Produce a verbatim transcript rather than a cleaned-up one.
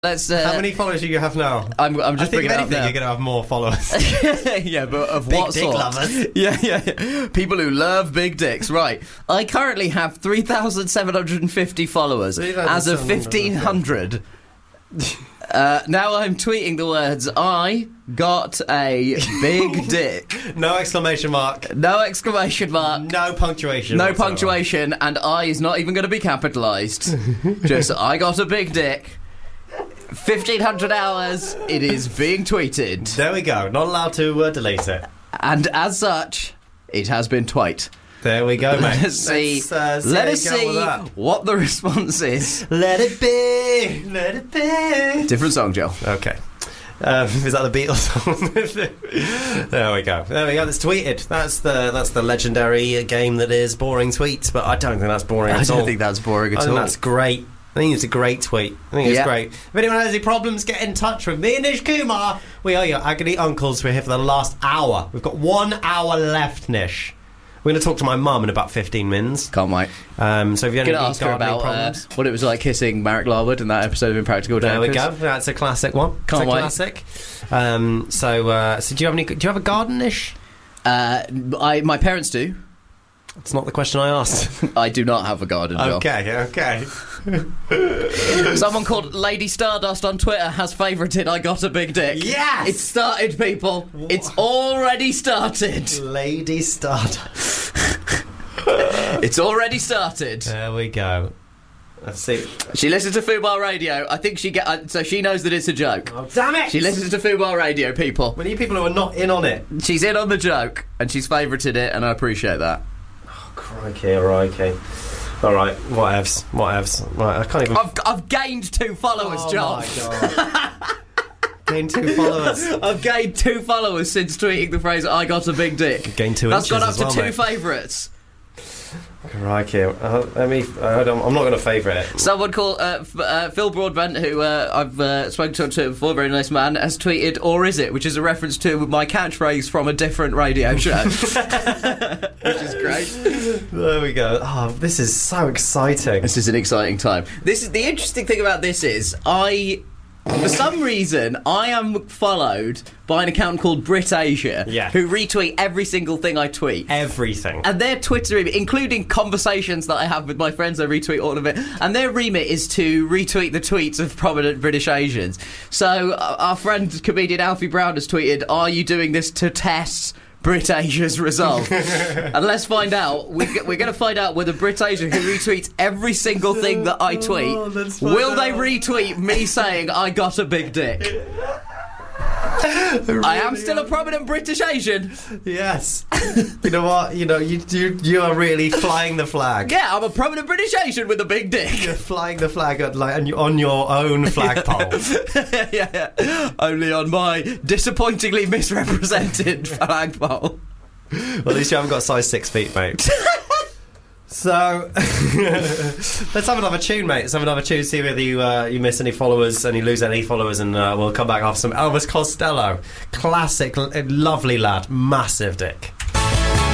Let's. Uh, How many followers do you have now? I'm, I'm just I think bringing if it up anything, now. you're going to have more followers. Yeah, but of Big what dick sort? lovers. Yeah, yeah, yeah. People who love big dicks. Right. I currently have three thousand seven hundred fifty followers as of fifteen hundred. Uh, now I'm tweeting the words, I got a big dick. No exclamation mark. No exclamation mark. No punctuation. No whatsoever. punctuation. And I is not even going to be capitalised. Just, I got a big dick. fifteen hundred hours. It is being tweeted. There we go. Not allowed to uh, delete it. And as such, it has been twite. There we go, mate. Let us see, Let's, uh, see let how us you get on with see that. what the response is. Let it be. Let it be. Different song, Joel. Okay. Um, is that the Beatles song? There we go. There we go. That's tweeted. That's the that's the legendary game that is boring tweets. But I don't think that's boring I at all. don't think that's boring at I think all. that's great. I think it's a great tweet. I think it's Yeah. great. If anyone has any problems, get in touch with me and Nish Kumar. We are your agony uncles. We're here for the last hour. We've got one hour left, Nish. We're going to talk to my mum in about fifteen minutes. Can't wait. Um, so if you have Gonna any ask her gardening about uh, problems, what it was like kissing Marek Larwood in that episode of Impractical there we Jokers. go. That's a classic one. Can't it's a wait. classic. Um, so, uh, so do you have any? Do you have a garden, Nish? Uh, I, my parents do. That's not the question I asked. I do not have a garden, Joel. Okay, okay. Someone called Lady Stardust on Twitter has favourited I got a big dick. Yes! It's started, people. It's already started. Lady Stardust. It's already started. There we go. Let's see. She listens to Fubar Radio. I think she get uh, so she knows that it's a joke. Oh, damn it! She listens to Fubar Radio, people. We need people who are not in on it. She's in on the joke, and she's favourited it, and I appreciate that. Oh, crikey, crikey. All right, whatevs, whatevs. Right, I can't even... I've I've gained two followers, oh, Joel. my God. Gained two followers. I've gained two followers since tweeting the phrase "I got a big dick." Gained two That's inches gone up as to well, two mate. favourites. Crikey. Uh, let me... I don't, I'm not going to favourite it. Someone called uh, F- uh, Phil Broadbent, who uh, I've uh, spoken to on Twitter before, very nice man, has tweeted "Or is it?" which is a reference to my catchphrase from a different radio show, which is great. There we go. Oh, this is so exciting. This is an exciting time. This is the interesting thing about this is I, for some reason, I am followed by an account called Brit Asia, Yeah. who retweet every single thing I tweet. Everything. And their Twitter remit, including conversations that I have with my friends, I retweet all of it. And their remit is to retweet the tweets of prominent British Asians. So uh, our friend comedian Alfie Brown has tweeted, "Are you doing this to test Brit Asia's resolve?" And let's find out. We, we're going to find out whether Brit Asia, who retweets every single thing that I tweet, Oh, let's find will they out. retweet me saying I got a big dick? I am still a prominent British Asian. Yes. You know what? You know, you, you you are really flying the flag. Yeah, I'm a prominent British Asian with a big dick. You're flying the flag at, like, on your- on your own flagpole. yeah, yeah. Only on my disappointingly misrepresented flagpole. Well, at least you haven't got size six feet, mate. So, let's have another tune, mate. Let's have another tune, see whether you uh, you miss any followers and you lose any followers, and uh, we'll come back after some Elvis Costello. Classic, l- lovely lad, massive dick.